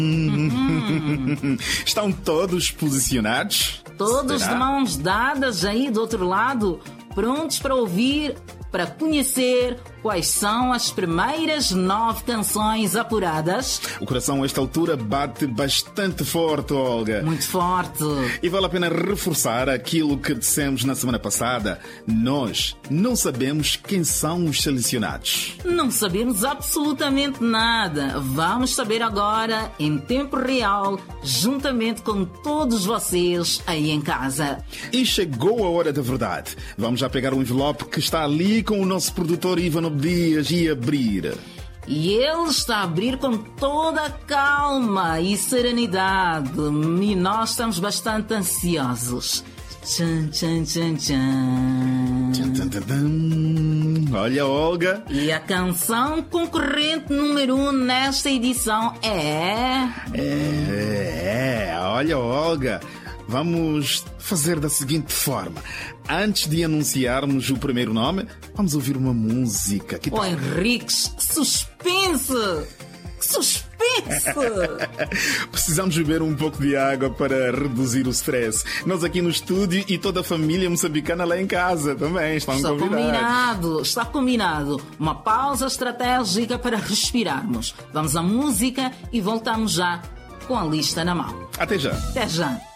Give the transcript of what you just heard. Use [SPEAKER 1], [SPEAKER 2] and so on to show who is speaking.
[SPEAKER 1] Estão todos posicionados?
[SPEAKER 2] Todos
[SPEAKER 1] Será?
[SPEAKER 2] de mãos dadas aí do outro lado, prontos para ouvir, para conhecer quais são as primeiras 9 canções apuradas.
[SPEAKER 1] O coração a esta altura bate bastante forte, Olga.
[SPEAKER 2] Muito forte.
[SPEAKER 1] E vale a pena reforçar aquilo que dissemos na semana passada. Nós não sabemos quem são os selecionados.
[SPEAKER 2] Não sabemos absolutamente nada. Vamos saber agora, em tempo real, juntamente com todos vocês aí em casa.
[SPEAKER 1] E chegou a hora da verdade. Vamos já pegar o envelope que está ali com o nosso produtor Ivan Dias e abrir.
[SPEAKER 2] E ele está a abrir com toda a calma e serenidade. E nós estamos bastante ansiosos. Tchan, tchan, tchan, tchan.
[SPEAKER 1] Tchan, tchan, tchan, tchan. Olha, Olga.
[SPEAKER 2] E a canção concorrente número 1 nesta edição é...
[SPEAKER 1] Olha, Olga. Vamos fazer da seguinte forma. Antes de anunciarmos o primeiro nome, vamos ouvir uma música. Que
[SPEAKER 2] Oh, Henriques, suspense! Que suspense!
[SPEAKER 1] Precisamos beber um pouco de água para reduzir o stress. Nós aqui no estúdio e toda a família moçambicana lá em casa também estão convidados.
[SPEAKER 2] Está combinado. Uma pausa estratégica para respirarmos. Vamos à música e voltamos já com a lista na mão.
[SPEAKER 1] Até já.
[SPEAKER 2] Até já.